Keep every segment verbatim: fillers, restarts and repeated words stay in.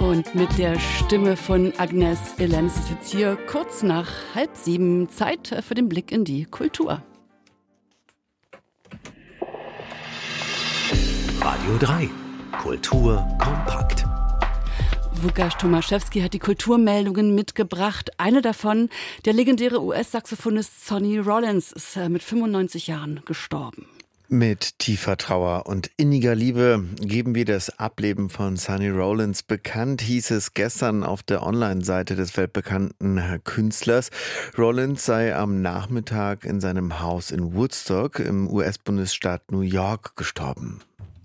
Und mit der Stimme von Agnes Elenz ist jetzt hier kurz nach halb sieben Zeit für den Blick in die Kultur. Radio drei. Kultur kompakt. Łukasz Tomaszewski hat die Kulturmeldungen mitgebracht. Eine davon, der legendäre U S-Saxophonist Sonny Rollins, ist mit fünfundneunzig Jahren gestorben. Mit tiefer Trauer und inniger Liebe geben wir das Ableben von Sonny Rollins bekannt, hieß es gestern auf der Online-Seite des weltbekannten Künstlers. Rollins sei am Nachmittag in seinem Haus in Woodstock im U S-Bundesstaat New York gestorben.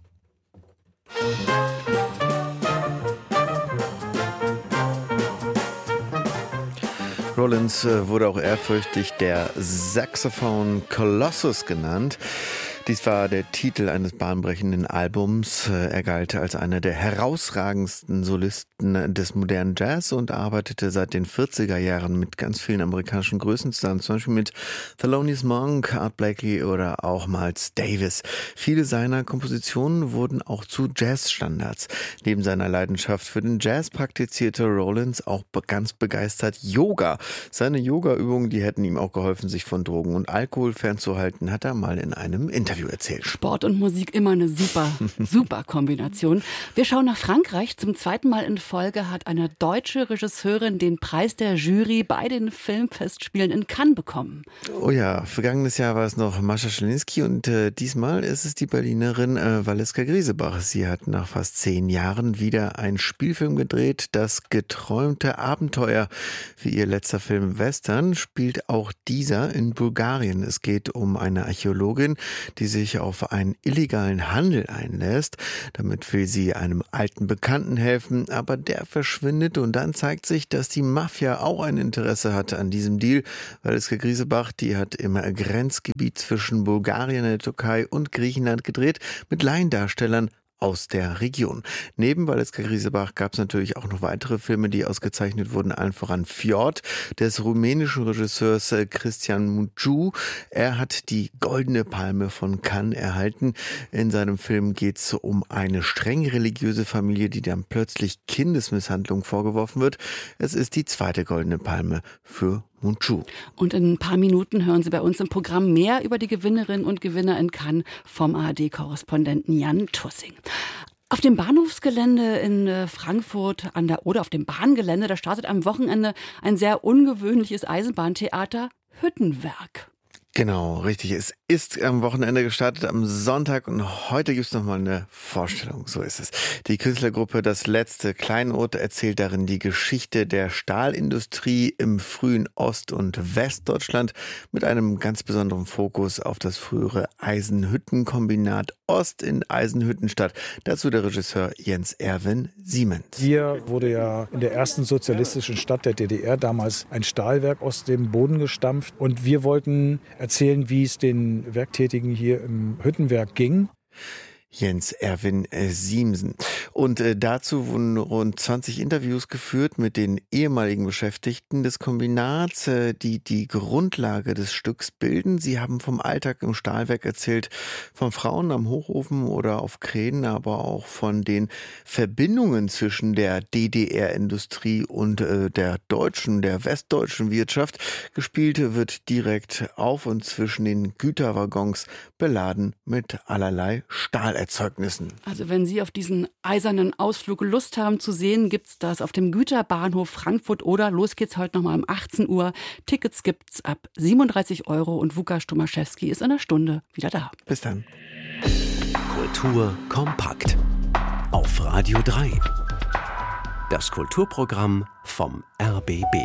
Rollins wurde auch ehrfürchtig der Saxophone Colossus genannt. Dies war der Titel eines bahnbrechenden Albums. Er galt als einer der herausragendsten Solisten des modernen Jazz und arbeitete seit den vierziger Jahren mit ganz vielen amerikanischen Größen zusammen, zum Beispiel mit Thelonious Monk, Art Blakey oder auch Miles Davis. Viele seiner Kompositionen wurden auch zu Jazzstandards. Neben seiner Leidenschaft für den Jazz praktizierte Rollins auch ganz begeistert Yoga. Seine Yoga-Übungen, die hätten ihm auch geholfen, sich von Drogen und Alkohol fernzuhalten, hat er mal in einem Interview erzählt. Sport und Musik immer eine super, super Kombination. Wir schauen nach Frankreich. Zum zweiten Mal in Folge hat eine deutsche Regisseurin den Preis der Jury bei den Filmfestspielen in Cannes bekommen. Oh ja, vergangenes Jahr war es noch Mascha Schelinski und äh, diesmal ist es die Berlinerin äh, Valeska Griesebach. Sie hat nach fast zehn Jahren wieder einen Spielfilm gedreht. Das geträumte Abenteuer. Wie ihr letzter Film Western spielt auch dieser in Bulgarien. Es geht um eine Archäologin, die sich auf einen illegalen Handel einlässt. Damit will sie einem alten Bekannten helfen, aber der verschwindet und dann zeigt sich, dass die Mafia auch ein Interesse hat an diesem Deal. Valeska Griesebach, die hat im Grenzgebiet zwischen Bulgarien, der Türkei und Griechenland gedreht, mit Laiendarstellern aus der Region. Neben Valeska Griesebach gab es natürlich auch noch weitere Filme, die ausgezeichnet wurden, allen voran Fjord des rumänischen Regisseurs Cristian Mungiu. Er hat die Goldene Palme von Cannes erhalten. In seinem Film geht es um eine streng religiöse Familie, die dann plötzlich Kindesmisshandlung vorgeworfen wird. Es ist die zweite Goldene Palme für Mungiu. Und in ein paar Minuten hören Sie bei uns im Programm mehr über die Gewinnerinnen und Gewinner in Cannes vom A R D-Korrespondenten Jan Tussing. Auf dem Bahnhofsgelände in Frankfurt an der Oder, auf dem Bahngelände, da startet am Wochenende ein sehr ungewöhnliches Eisenbahntheater, Hüttenwerk. Genau, richtig. Es ist am Wochenende gestartet, am Sonntag, und heute gibt es nochmal eine Vorstellung. So ist es. Die Künstlergruppe Das letzte Kleinod erzählt darin die Geschichte der Stahlindustrie im frühen Ost- und Westdeutschland mit einem ganz besonderen Fokus auf das frühere Eisenhüttenkombinat Ost in Eisenhüttenstadt. Dazu der Regisseur Jens Erwin Siemens. Hier wurde ja in der ersten sozialistischen Stadt der D D R damals ein Stahlwerk aus dem Boden gestampft, und wir wollten erzählen, wie es den Werktätigen hier im Hüttenwerk ging. Jens Erwin Siemsen. Und äh, dazu wurden rund zwanzig Interviews geführt mit den ehemaligen Beschäftigten des Kombinats, äh, die die Grundlage des Stücks bilden. Sie haben vom Alltag im Stahlwerk erzählt, von Frauen am Hochofen oder auf Kränen, aber auch von den Verbindungen zwischen der D D R-Industrie und äh, der deutschen, der westdeutschen Wirtschaft. Gespielt wird direkt auf und zwischen den Güterwaggons, beladen mit allerlei Stahl. Erzeugnissen. Also wenn Sie auf diesen eisernen Ausflug Lust haben zu sehen, gibt's das auf dem Güterbahnhof Frankfurt Oder. Los geht's heute nochmal um achtzehn Uhr. Tickets gibt's ab siebenunddreißig Euro und Łukasz Tomaszewski ist in einer Stunde wieder da. Bis dann. Kultur kompakt. Auf Radio drei. Das Kulturprogramm vom R B B.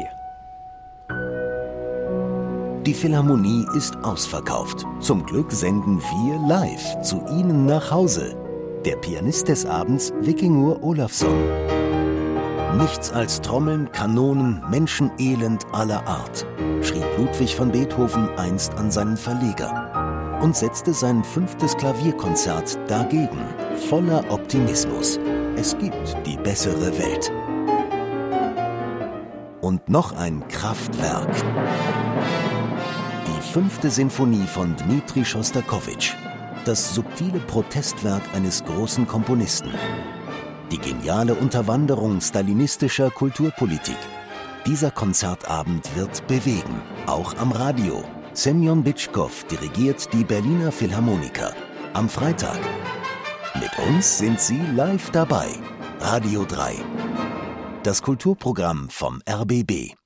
Die Philharmonie ist ausverkauft. Zum Glück senden wir live zu Ihnen nach Hause. Der Pianist des Abends, Vikingur Olafsson. Nichts als Trommeln, Kanonen, Menschenelend aller Art, schrieb Ludwig van Beethoven einst an seinen Verleger und setzte sein fünftes Klavierkonzert dagegen, voller Optimismus. Es gibt die bessere Welt. Und noch ein Kraftwerk. Die fünfte Sinfonie von Dmitri Schostakowitsch. Das subtile Protestwerk eines großen Komponisten. Die geniale Unterwanderung stalinistischer Kulturpolitik. Dieser Konzertabend wird bewegen, auch am Radio. Semjon Bitschkow dirigiert die Berliner Philharmoniker. Am Freitag. Mit uns sind Sie live dabei. Radio drei. Das Kulturprogramm vom R B B.